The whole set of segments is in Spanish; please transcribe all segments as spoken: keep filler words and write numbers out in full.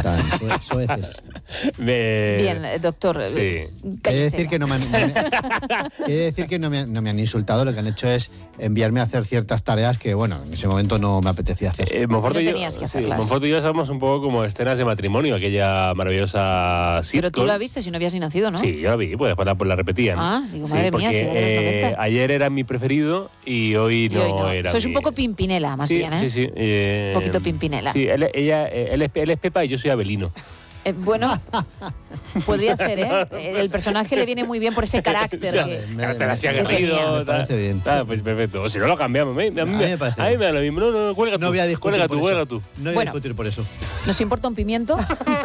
Están soeces. Me... Bien, doctor. Sí. Quiere decir que no me han, no me, quiere decir que no me, no me han insultado, lo que han hecho es enviarme a hacer ciertas tareas que, bueno, en ese momento no me apetecía hacer. Eh, Monforte, No y yo, tenías que sí, hacerlas. Monforte y yo somos un poco como escenas de matrimonio, aquella maravillosa sitcom. Pero tú la viste si no habías ni nacido, ¿no? Sí, yo la vi, pues después la, pues la repetían. Ah, digo, Sí, madre porque, mía, si era de los eh, noventa. ayer era mi preferido y hoy Y no, hoy no. era Sois mi... un poco Pimpinela, más sí, bien, ¿eh? Sí, sí. Eh, Un poquito Pimpinela. Sí, él, ella, él, es, él es Pepa y yo soy Abelino. Eh, bueno, podría ser, ¿eh? El personaje le viene muy bien por ese carácter. O sea, que- me- carácter así que aguerrido. tenía. Me parece bien, Ah, sí. pues perfecto. O si no lo cambiamos. A mí, a mí, A mí me parece a mí bien. me da lo mismo. No, no, no, cuelga tú. No voy a discutir Cuelga por tú, eso. cuelga tú. No voy a Bueno. discutir por eso. Nos importa un pimiento,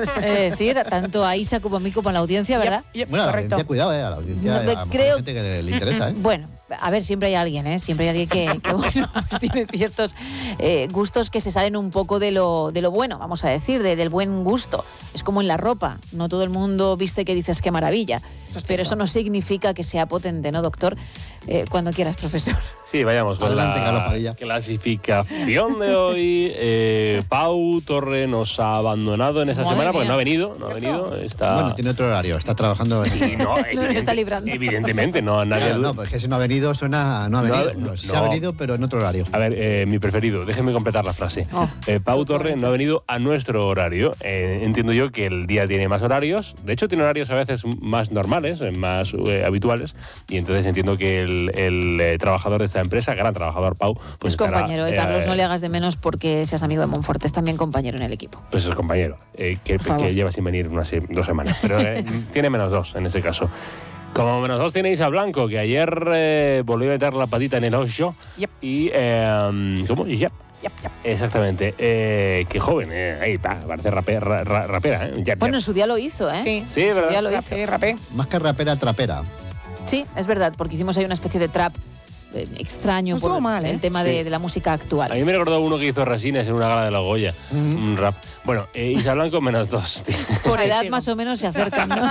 es decir, tanto a Isa como a mí como a la audiencia, ¿verdad? Yep, yep, Bueno, a la correcto. audiencia, cuidado, eh, a la audiencia, No, a lo mejor creo- hay gente que le, le interesa, ¿eh? Bueno, a ver, siempre hay alguien, ¿eh? Siempre hay alguien que, que bueno, pues tiene ciertos eh, gustos que se salen un poco de lo, de lo bueno, vamos a decir, de, del buen gusto. Es como en la ropa. No todo el mundo viste que dices qué maravilla. Eso es Pero cierto. eso no significa que sea potente, ¿no, doctor? Eh, cuando quieras, profesor. Sí, vayamos con Adelante, Carlos la Padilla. clasificación de hoy. Eh, Pau Torre nos ha abandonado en esa Madre semana porque mía. no ha venido. No ha venido. Está... Bueno, tiene otro horario, está trabajando en... Sí, no, No, evidente- está librando. Evidentemente, no, nadie Claro, duda. no, pues que si no ha venido suena... No ha No, venido. no, No, sí ha no. venido, pero en otro horario. A ver, eh, mi preferido, déjeme completar la frase. Oh. Eh, Pau Torre no ha venido a nuestro horario. Eh, entiendo yo que el día tiene más horarios. De hecho, tiene horarios a veces más normales, eh, más eh, habituales. Y entonces entiendo que el, el, eh, trabajador de esta empresa, gran trabajador Pau, pues es estará, compañero, ¿eh, eh, Carlos? No le hagas de menos porque seas amigo de Monforte, es también compañero en el equipo. Pues es compañero, eh, que, Por favor. que lleva sin venir unas se- dos semanas. Pero eh, tiene menos dos en este caso. Como menos dos tiene Isa Blanco, que ayer eh, volvió a meter la patita en el ocho. Yep. Y, eh, ¿cómo? Y ya. Yep, yep. Exactamente. Eh, qué joven, eh. Ahí está, parece rape- ra- ra- rapera, ¿eh? Yep, Bueno, en yep. su día lo hizo, ¿eh? Sí, Sí, ¿verdad? Ya lo hizo. rapé, rapé. Más que rapera, trapera. Sí, es verdad, porque hicimos ahí una especie de trap eh, extraño No estuvo por mal, ¿eh? el tema Sí. de, de la música actual. A mí me recordó uno que hizo Resines en una gala de la Goya. Un rap. Bueno, eh, Isa Blanco menos dos. tío. Por Ahí edad sigo. más o menos se acercan, ¿no?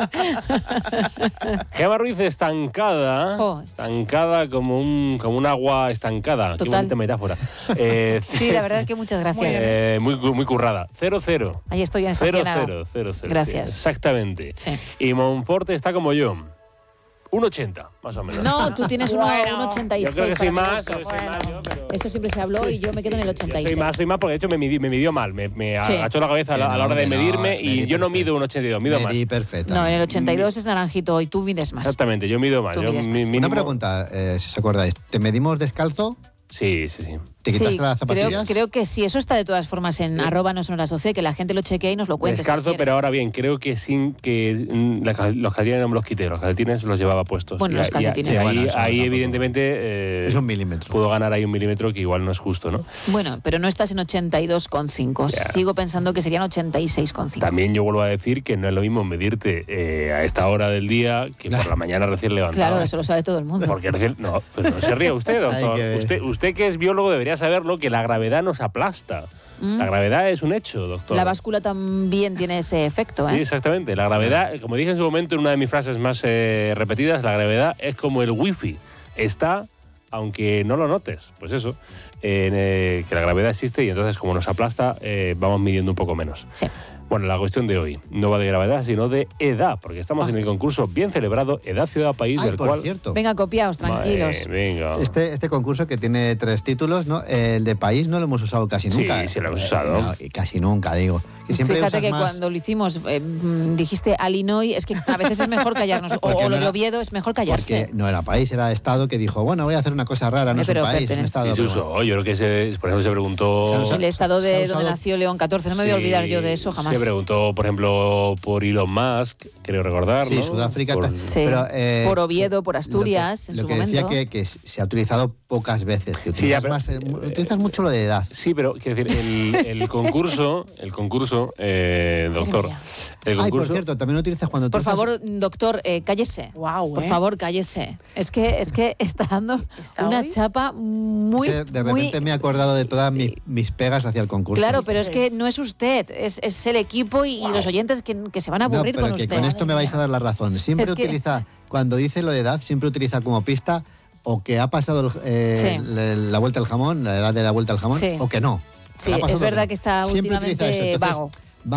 Gema Ruiz estancada. Jo. Estancada como un, como un agua estancada. Qué Total. bonita metáfora. Eh, Sí, la verdad que muchas gracias. Eh, muy, cu- muy currada. Cero, cero. Ahí estoy en Cero, estacionado. cero, cero, cero. Gracias. Sí, exactamente. Sí. Y Monforte está como yo. Un ochenta, más o menos. No, tú tienes uno- Bueno. un ochenta y Yo seis. creo que soy para mi más. gusto. yo soy más yo, pero- Eso siempre se habló y yo me quedo en el ochenta y Yo seis. soy más, soy más porque de hecho me, midí- me midió mal. Me, me Sí. agachó la cabeza a la, Que a la no, hora de que no, medirme y medí yo no perfecto. mido un ochenta y dos, mido más. Medí perfecta. No, en el ochenta y dos es naranjito y tú mides más. Exactamente, yo mido más. Tú Yo mides mi- más. mínimo- Una pregunta, eh, si os acordáis. ¿Te medimos descalzo? Sí, sí, sí. ¿Te quitaste Sí, las creo, zapatillas? creo que sí, eso está de todas formas en arroba no son las doce, que la gente lo chequee y nos lo cuente. si Descalzo, quiere. pero ahora bien, creo que sin que mm, la cal- los calcetines no me los quité, los calcetines los llevaba puestos. Bueno, Y los a- y a- calcetines. y Sí, ahí, bueno, eso ahí tampoco- evidentemente eh, Es un milímetro. puedo ganar ahí un milímetro que igual no es justo, ¿no? Bueno, pero no estás en ochenta y dos coma cinco. Ya. Sigo pensando que serían ochenta y seis coma cinco. También yo vuelvo a decir que no es lo mismo medirte eh, a esta hora del día que por la mañana recién levantado. Claro, eso lo sabe todo el mundo. Porque recién, no, pero no se ríe usted, doctor. Hay que ver. Usted, usted que es biólogo debería saberlo que la gravedad nos aplasta. La gravedad es un hecho, doctor. Mm. La báscula también tiene ese efecto, Sí, ¿eh? exactamente. La gravedad, como dije en su momento en una de mis frases más eh, repetidas, la gravedad es como el wifi. Está, aunque no lo notes. Pues eso, en, eh, que la gravedad existe y entonces como nos aplasta, eh, vamos midiendo un poco menos. Sí. Bueno, la cuestión de hoy no va de gravedad, sino de edad, porque estamos Ah. en el concurso bien celebrado Edad, Ciudad, País, Ay, del por cual... cierto. Venga, copiaos, tranquilos. Madre, venga. Este, este concurso que tiene tres títulos, ¿no? El de país no lo hemos usado casi Sí, nunca. sí lo hemos Eh, usado. no, y casi nunca, digo. Que siempre Fíjate usas que más... cuando lo hicimos eh, mm, dijiste Illinois, es que a veces es mejor callarnos. O, Porque o lo no de era- Oviedo es mejor callarse. Porque no era país, era Estado que dijo, bueno, voy a hacer una cosa rara, no Eh, es un pero país, es un pertenece- Estado. Sí, se pero usó. bueno. Yo creo que, se, por ejemplo, se preguntó... Se ha usado- El estado se ha de usado- donde nació León catorce, no me voy a Sí, olvidar yo de eso jamás. Se preguntó, por ejemplo, por Elon Musk, creo recordar, Sí, ¿no? Sudáfrica. Por- tal. Sí, Pero, eh, por Oviedo, por lo que- Asturias, en lo su que decía momento. que, que se ha utilizado pocas veces, que Sí, ya, utilizas, pero- más, eh, mu- utilizas mucho lo de edad. Sí, pero quiero decir, el, el concurso, el concurso, eh, doctor, mía. el Ay, por concurso... cierto, también lo utilizas cuando Por utilizas- favor, doctor, eh, cállese. Guau, Por ¿eh? favor, cállese. Es que, es que está dando ¿Está una hoy? chapa muy. que de muy- repente me he acordado de todas mis, mis pegas hacia el concurso. Claro, pero es que no es usted, es, es el equipo y, y los oyentes que, que se van a No, aburrir pero con que usted. con esto me vais a dar la razón. Siempre Es que- utiliza, cuando dice lo de edad, siempre utiliza como pista o que ha pasado el- eh, Sí. la, la vuelta al jamón, la edad de la vuelta al jamón, Sí. o que no. Sí, Ha pasado es o verdad no. que está Siempre utiliza últimamente eso. Entonces, vago.